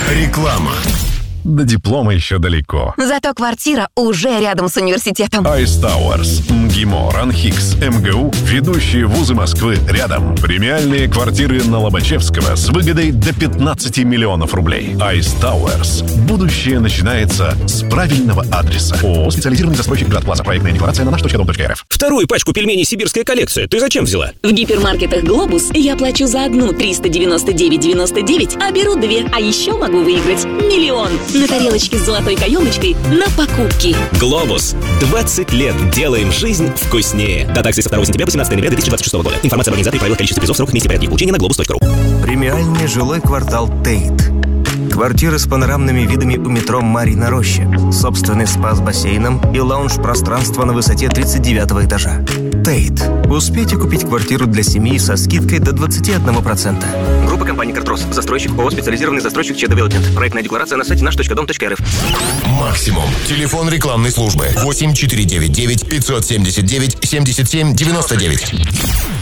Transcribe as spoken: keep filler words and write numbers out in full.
Реклама. До диплома еще далеко. Зато квартира уже рядом с университетом. Ice Towers, МГИМО, РАНХИКС, МГУ – ведущие вузы Москвы рядом. Премиальные квартиры на Лобачевского с выгодой до пятнадцати миллионов рублей. Ice Towers. Будущее начинается с правильного адреса. ООО «Специализированный застройщик Град Плаза». Проектная декларация на наш точка дом точка рф. Вторую пачку пельменей «Сибирская коллекция» ты зачем взяла? В гипермаркетах «Глобус» я плачу за одну триста девяносто девять девяносто девять, а беру две. А еще могу выиграть миллион на тарелочке с золотой каемочкой на покупки. «Глобус». двадцать лет делаем жизнь вкуснее. До акции со второго сентября по семнадцатое ноября две тысячи двадцать шестого года. Информация об организаторе, правилах, количестве призов, сроках, месте порядке их получения на глобус точка ру. Премиальный жилой квартал «Тейт». Квартиры с панорамными видами у метро «Марьина роща». Собственный спа с бассейном и лаунж-пространство на высоте тридцать девятого этажа. «Тейт». Успейте купить квартиру для семьи со скидкой до двадцати одного процента. Группа компаний «Картрос». Застройщик ООО «Специализированный застройщик Че Девелопмент». Проектная декларация на сайте наш точка дом точка рф. Максимум. Телефон рекламной службы восемь четыре девять девять пятьсот семьдесят девять семьдесят семь девяносто девять.